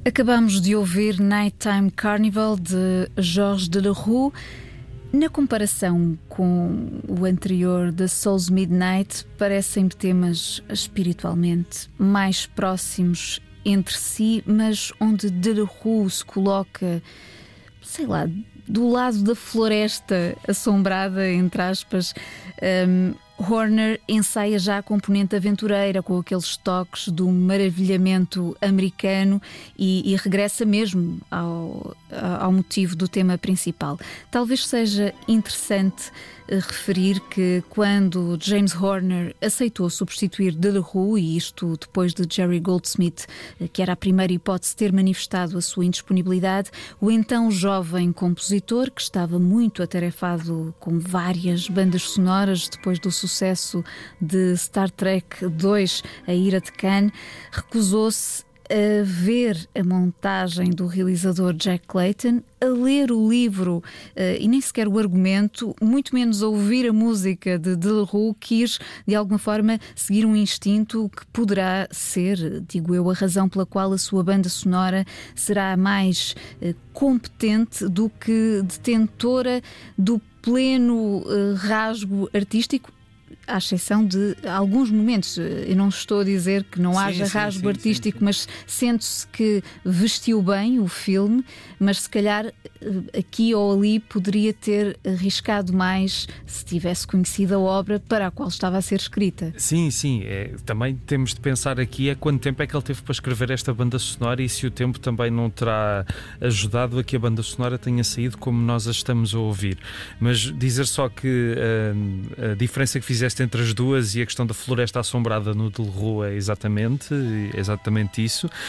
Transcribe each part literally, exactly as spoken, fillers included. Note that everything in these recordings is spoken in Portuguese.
Acabamos de ouvir Nighttime Carnival de Georges Delerue. Na comparação com o anterior, The Soul's Midnight, parecem temas espiritualmente mais próximos entre si, mas onde Delerue se coloca, sei lá, do lado da floresta assombrada, entre aspas. um, Horner ensaia já a componente aventureira, com aqueles toques do maravilhamento americano, e, e regressa mesmo ao, ao motivo do tema principal. Talvez seja interessante referir que quando James Horner aceitou substituir Delerue, e isto depois de Jerry Goldsmith, que era a primeira hipótese, ter manifestado a sua indisponibilidade, o então jovem compositor, que estava muito atarefado com várias bandas sonoras depois do sucesso de Star Trek dois, A Ira de Khan, recusou-se a ver a montagem do realizador Jack Clayton, a ler o livro uh, e nem sequer o argumento, muito menos a ouvir a música de Delerue. Quis, de alguma forma, seguir um instinto que poderá ser, digo eu, a razão pela qual a sua banda sonora será mais uh, competente do que detentora do pleno uh, rasgo artístico, à exceção de alguns momentos. Eu não estou a dizer que não sim, haja sim, rasgo sim, artístico, sim, sim. Mas sente-se que vestiu bem o filme, mas se calhar aqui ou ali poderia ter arriscado mais se tivesse conhecido a obra para a qual estava a ser escrita. Sim, sim. É, também temos de pensar aqui é quanto tempo é que ele teve para escrever esta banda sonora e se o tempo também não terá ajudado a que a banda sonora tenha saído como nós a estamos a ouvir. Mas dizer só que uh, a diferença que fizeste entre as duas e a questão da floresta assombrada no Delerue é exatamente, é exatamente isso. Uh,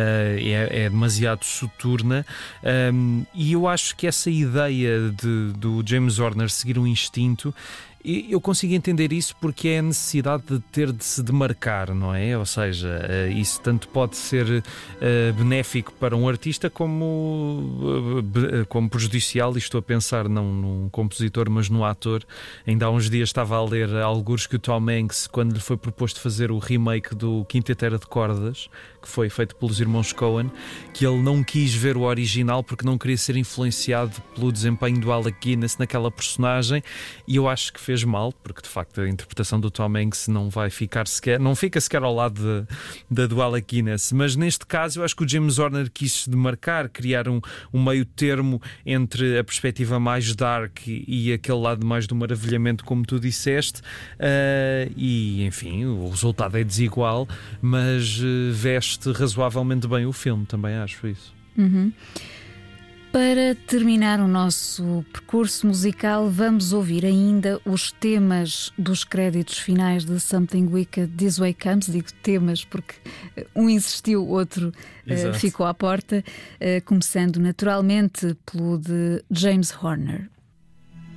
é, é demasiado soturna, um, e eu acho que essa ideia de, do James Horner seguir um instinto, eu consigo entender isso porque é a necessidade de ter de se demarcar, não é? Ou seja, isso tanto pode ser uh, benéfico para um artista como, uh, como prejudicial, e estou a pensar não num compositor mas no ator. Ainda há uns dias estava a ler algures que o Tom Hanks, quando lhe foi proposto fazer o remake do Quinteto Era de Cordas, que foi feito pelos irmãos Coen, que ele não quis ver o original porque não queria ser influenciado pelo desempenho do Alec Guinness naquela personagem, e eu acho que fez mal, porque de facto a interpretação do Tom Hanks não vai ficar sequer, não fica sequer ao lado da do Alec Guinness. Mas neste caso eu acho que o James Horner quis demarcar, criar um, um meio termo entre a perspectiva mais dark e aquele lado mais do maravilhamento, como tu disseste, uh, e enfim, o resultado é desigual, mas uh, veste razoavelmente bem o filme, também acho isso. Uhum. Para terminar o nosso percurso musical, vamos ouvir ainda os temas dos créditos finais de Something Wicked This Way Comes. Digo temas porque um existiu, o outro uh, ficou à porta, uh, começando naturalmente pelo de James Horner.